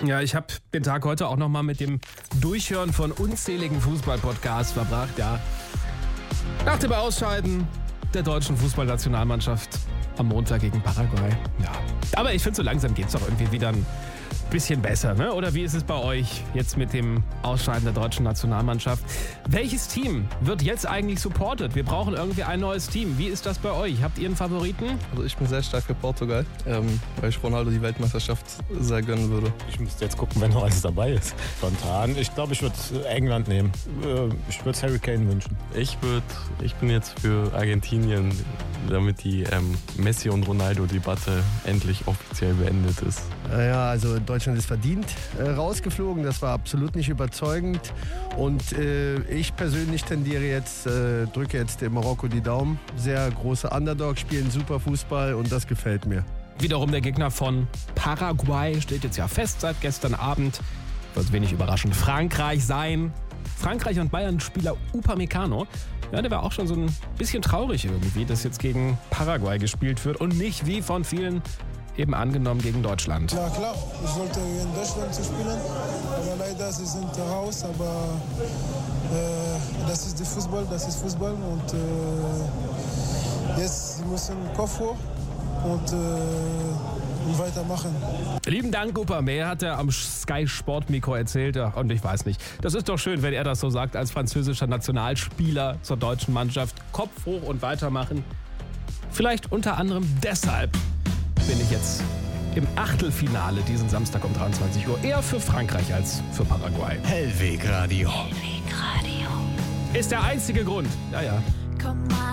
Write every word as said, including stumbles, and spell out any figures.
Ja, ich habe den Tag heute auch nochmal mit dem Durchhören von unzähligen Fußball-Podcasts verbracht. Ja. Nach dem Ausscheiden der deutschen Fußballnationalmannschaft am Montag gegen Paraguay. Ja. Aber ich finde, so langsam geht es doch irgendwie wieder ein bisschen besser, ne? Oder wie ist es bei euch jetzt mit dem Ausscheiden der deutschen Nationalmannschaft? Welches Team wird jetzt eigentlich supported? Wir brauchen irgendwie ein neues Team. Wie ist das bei euch? Habt ihr einen Favoriten? Also ich bin sehr stark für Portugal, ähm, weil ich Ronaldo die Weltmeisterschaft sehr gönnen würde. Ich müsste jetzt gucken, wenn noch alles dabei ist. Spontan. Ich glaube, ich würde England nehmen. Ich würde Harry Kane wünschen. Ich würde, ich bin jetzt für Argentinien, damit die ähm, Messi- und Ronaldo-Debatte endlich offiziell beendet ist. Ja, also Deutschland ist verdient äh, rausgeflogen. Das war absolut nicht überzeugend. Und äh, ich persönlich tendiere jetzt, äh, drücke jetzt dem Marokko die Daumen. Sehr große Underdog, spielen super Fußball und das gefällt mir. Wiederum der Gegner von Paraguay steht jetzt ja fest seit gestern Abend. Wird wenig überraschend Frankreich sein. Frankreich und Bayern-Spieler Upamecano. Ja, der war auch schon so ein bisschen traurig irgendwie, dass jetzt gegen Paraguay gespielt wird und nicht wie von vielen eben angenommen gegen Deutschland. Ja klar, ich wollte gegen Deutschland zu spielen, aber leider sie sind raus. Aber äh, das ist der Fußball, das ist Fußball und äh, jetzt sie müssen Kopf hoch und, äh, und weitermachen. Lieben Dank, Upamecano, hat er am Sky Sport Mikro erzählt. Und ich weiß nicht, das ist doch schön, wenn er das so sagt als französischer Nationalspieler zur deutschen Mannschaft. Kopf hoch und weitermachen. Vielleicht unter anderem deshalb bin ich jetzt im Achtelfinale diesen Samstag um dreiundzwanzig Uhr eher für Frankreich als für Paraguay. Hellweg Radio. Hellweg Radio. Ist der einzige Grund. Ja, ja.